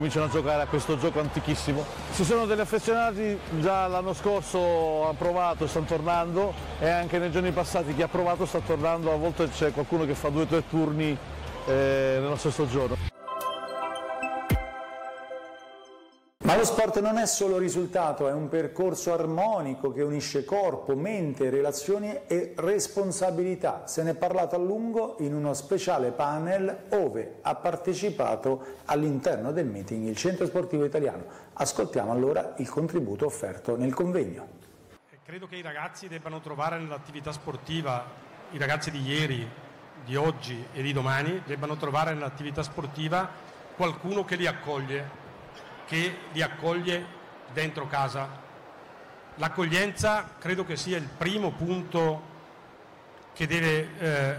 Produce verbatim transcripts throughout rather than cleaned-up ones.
Cominciano a giocare a questo gioco antichissimo. Ci sono degli affezionati, già l'anno scorso hanno provato, stanno tornando, e anche nei giorni passati chi ha provato sta tornando. A volte c'è qualcuno che fa due o tre turni eh, nello stesso giorno. Ma lo sport non è solo risultato, è un percorso armonico che unisce corpo, mente, relazioni e responsabilità. Se ne è parlato a lungo in uno speciale panel ove ha partecipato all'interno del meeting il Centro Sportivo Italiano. Ascoltiamo allora il contributo offerto nel convegno. Credo che i ragazzi debbano trovare nell'attività sportiva, i ragazzi di ieri, di oggi e di domani, debbano trovare nell'attività sportiva qualcuno che li accoglie, che li accoglie dentro casa. L'accoglienza credo che sia il primo punto che deve eh,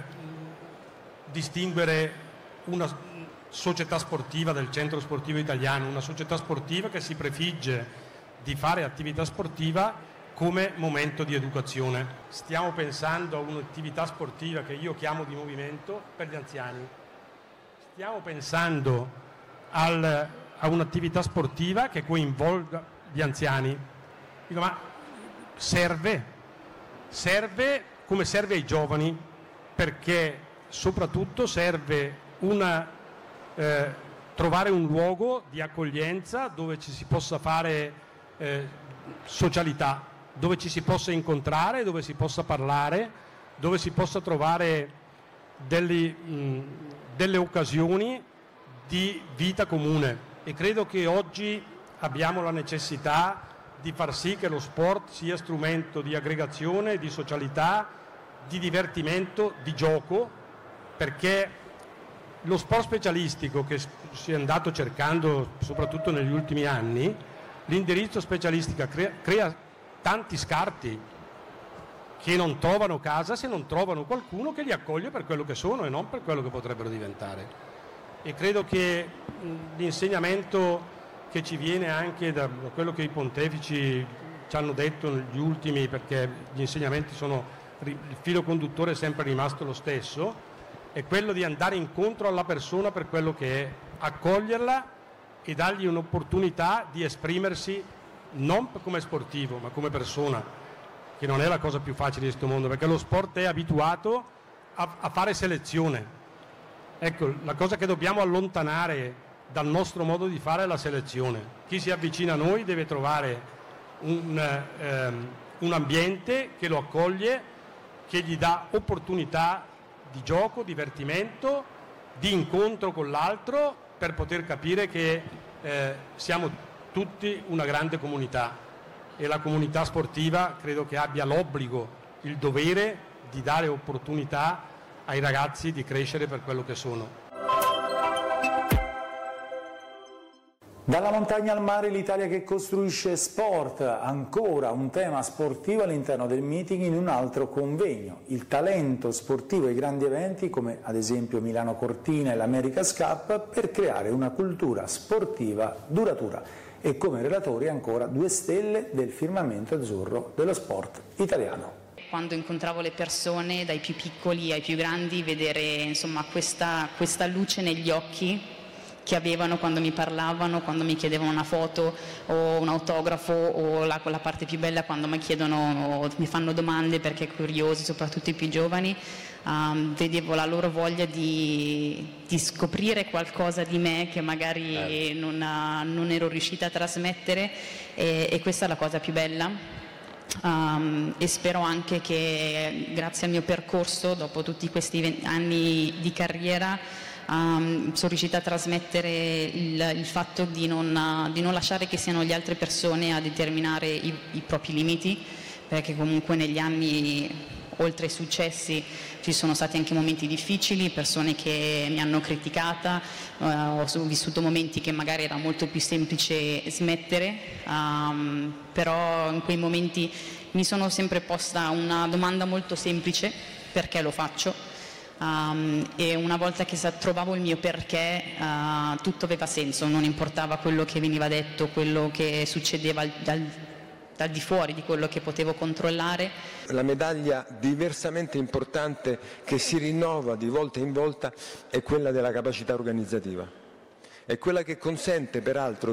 distinguere una società sportiva del Centro Sportivo Italiano, una società sportiva che si prefigge di fare attività sportiva come momento di educazione. Stiamo pensando a un'attività sportiva che io chiamo di movimento per gli anziani. Stiamo pensando al a un'attività sportiva che coinvolga gli anziani. Dico, ma serve, serve come serve ai giovani, perché soprattutto serve una, eh, trovare un luogo di accoglienza dove ci si possa fare eh, socialità, dove ci si possa incontrare, dove si possa parlare, dove si possa trovare delle, mh, delle occasioni di vita comune. E credo che oggi abbiamo la necessità di far sì che lo sport sia strumento di aggregazione, di socialità, di divertimento, di gioco, perché lo sport specialistico che si è andato cercando soprattutto negli ultimi anni, l'indirizzo specialistica crea, crea tanti scarti che non trovano casa se non trovano qualcuno che li accoglie per quello che sono e non per quello che potrebbero diventare. E credo che l'insegnamento che ci viene anche da quello che i pontefici ci hanno detto negli ultimi, perché gli insegnamenti sono, il filo conduttore è sempre rimasto lo stesso, è quello di andare incontro alla persona per quello che è, accoglierla e dargli un'opportunità di esprimersi non come sportivo ma come persona, che non è la cosa più facile di questo mondo, perché lo sport è abituato a, a fare selezione. Ecco, la cosa che dobbiamo allontanare dal nostro modo di fare è la selezione. Chi si avvicina a noi deve trovare un, ehm, un ambiente che lo accoglie, che gli dà opportunità di gioco, divertimento, di incontro con l'altro, per poter capire che eh, siamo tutti una grande comunità, e la comunità sportiva credo che abbia l'obbligo, il dovere di dare opportunità ai ragazzi di crescere per quello che sono. Dalla montagna al mare, l'Italia che costruisce sport, ancora un tema sportivo all'interno del meeting in un altro convegno, il talento sportivo e i grandi eventi come ad esempio Milano Cortina e l'America's Cup per creare una cultura sportiva duratura, e come relatori ancora due stelle del firmamento azzurro dello sport italiano. Quando incontravo le persone, dai più piccoli ai più grandi, vedere insomma questa, questa luce negli occhi che avevano quando mi parlavano, quando mi chiedevano una foto o un autografo, o la, la parte più bella quando mi chiedono o mi fanno domande perché curiosi, soprattutto i più giovani, um, vedevo la loro voglia di, di scoprire qualcosa di me che magari non, non ero riuscita a trasmettere, e, e questa è la cosa più bella. Um, e spero anche che grazie al mio percorso, dopo tutti questi anni di carriera, um, sono riuscita a trasmettere il, il fatto di non, di non lasciare che siano le altre persone a determinare i, i propri limiti, perché comunque negli anni, oltre ai successi, ci sono stati anche momenti difficili, persone che mi hanno criticata, uh, ho vissuto momenti che magari era molto più semplice smettere, um, però in quei momenti mi sono sempre posta una domanda molto semplice: perché lo faccio? Um, e una volta che trovavo il mio perché, uh, tutto aveva senso, non importava quello che veniva detto, quello che succedeva dal al di fuori di quello che potevo controllare. La medaglia diversamente importante che si rinnova di volta in volta è quella della capacità organizzativa. è quella che consente peraltro